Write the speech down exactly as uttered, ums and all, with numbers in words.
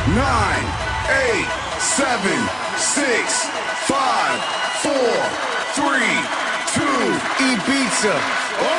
nine, eight, seven, six, five, four, three, two, Ibiza.